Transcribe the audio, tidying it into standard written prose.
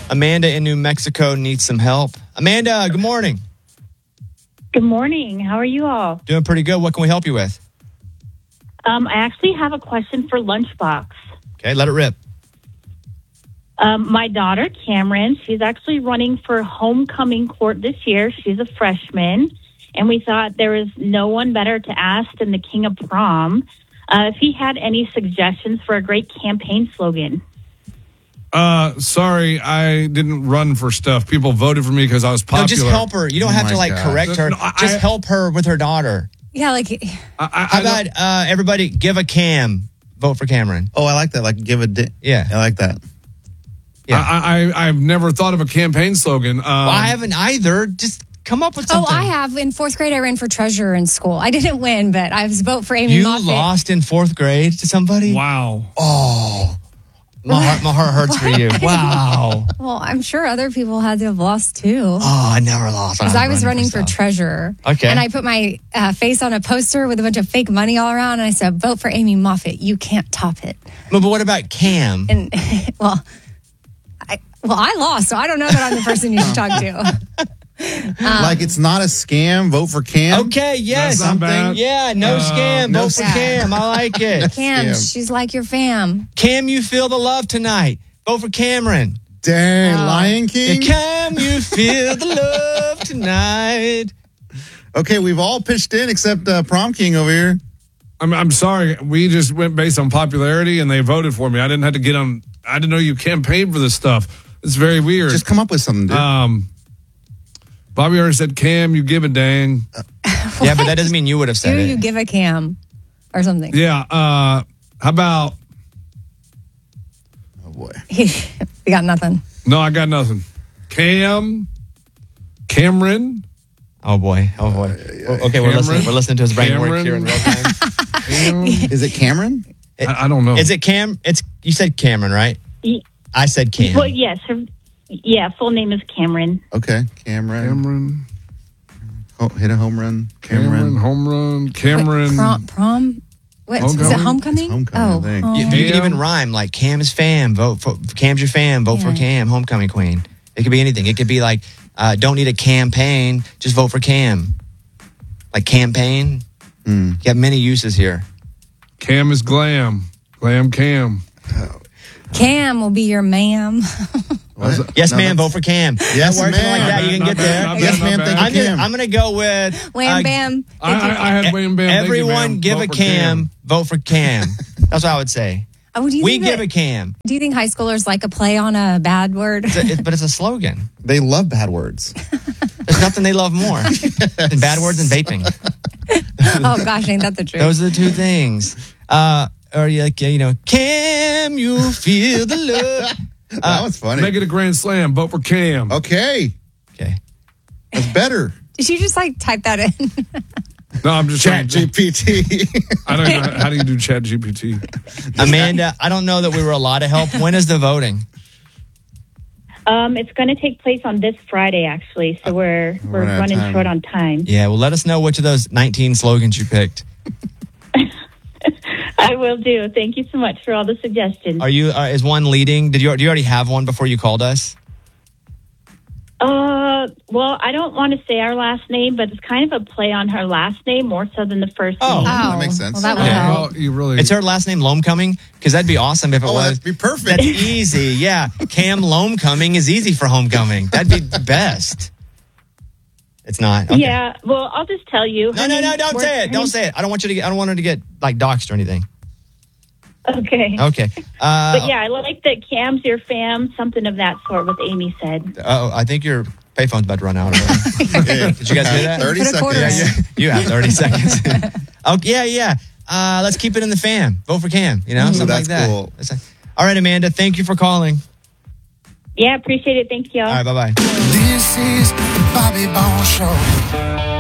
Amanda in New Mexico needs some help. Amanda, good morning. Good morning. How are you all? Doing pretty good. What can we help you with? I actually have a question for Lunchbox. Okay, let it rip. My daughter, Cameron, she's actually running for homecoming court this year. She's a freshman, and we thought there was no one better to ask than the king of prom if he had any suggestions for a great campaign slogan. Sorry, I didn't run for stuff. People voted for me because I was popular. No, just help her. You don't have to correct her. No, just help her with her daughter. Yeah, how about everybody give a Cam, vote for Cameron? Oh, I like that. Like give a yeah, I like that. Yeah, I've never thought of a campaign slogan. Well, I haven't either. Just come up with something. Oh, I have. In fourth grade, I ran for treasurer in school. I didn't win, but I was vote for Amy Moffett. You lost in fourth grade to somebody? Wow. Oh. My heart hurts for you. Wow. Well, I'm sure other people had to have lost too. Oh, I never lost. Because I was running for treasurer. Okay. And I put my face on a poster with a bunch of fake money all around. And I said, vote for Amy Moffett. You can't top it. But what about Cam? And, I lost, so I don't know that I'm the person you should talk to. Like it's not a scam. Vote for Cam. Okay, yes. That's not bad. Yeah, no scam. No Vote for Cam. I like it. Cam, she's like your fam. Cam, you feel the love tonight. Vote for Cameron. Dang, Lion King. Cam, you feel the love tonight. Okay, we've all pitched in except Prom King over here. I'm sorry. We just went based on popularity, and they voted for me. I didn't have to get on. I didn't know you campaigned for this stuff. It's very weird. Just come up with something, dude. Bobby already said, Cam, you give a dang. Yeah, but that doesn't mean you would have said it. You give a Cam or something. Yeah. How about... Oh, boy. We got nothing. No, I got nothing. Cameron. Oh, boy. Okay, we're listening to his brain work here in real time. Is it Cameron? I don't know. Is it Cam? You said Cameron, right? I said Cam. Well, yes. Full name is Cameron. Okay, Cameron. Oh, hit a home run. Cameron. Home run. Cameron. Wait, prom? What? Is it homecoming? It's homecoming, I think. You can even rhyme like Cam is fam. Vote for Cam's your fam. Vote for Cam. Homecoming queen. It could be anything. It could be like don't need a campaign. Just vote for Cam. Like campaign. You have many uses here. Cam is glam. Glam Cam. Cam will be your ma'am. Yes, ma'am. Vote for Cam. Yes, ma'am. Like that, you can get there. Yes, ma'am. Thank you, Cam. I'm going to go with Wham Bam. I had Wham Bam. Everyone give a Cam. Vote for Cam. That's what I would say. Oh, we give a Cam. Do you think high schoolers like a play on a bad word? But it's a slogan. They love bad words. There's nothing they love more than bad words and vaping. Oh, gosh, ain't that the truth? Those are the two things. Or like, Cam, you feel the love. That was funny. Make it a grand slam. Vote for Cam. Okay. That's better. Did you just type that in? No, I'm just Chat GPT. I don't know. How do you do Chat GPT? Amanda, I don't know that we were a lot of help. When is the voting? It's going to take place on this Friday, actually. So we're running short on time. Yeah, well, let us know which of those 19 slogans you picked. I will do. Thank you so much for all the suggestions. Are you? Is one leading? Do you already have one before you called us? Well, I don't want to say our last name, but it's kind of a play on her last name more so than the first name. That makes sense. Well, that would help. Well, you really... It's her last name, Lomecoming? Because that'd be awesome if it was. That'd be perfect. That's easy. Yeah, Cam Lomecoming is easy for homecoming. That'd be the best. It's not. Okay. Yeah. Well, I'll just tell you. No! Don't say it. Don't say it. I don't want her to get like doxxed or anything. Okay. Okay. But yeah, I like that Cam's your fam, something of that sort, what Amy said. I think your payphone's about to run out. Did you guys hear that? 30 Put a quarter seconds. in. You have 30 seconds. Oh, yeah. Let's keep it in the fam. Vote for Cam, something like that. Cool. All right, Amanda, thank you for calling. Yeah, appreciate it. Thank you all. All right, bye-bye. This is the Bobby Bones Show.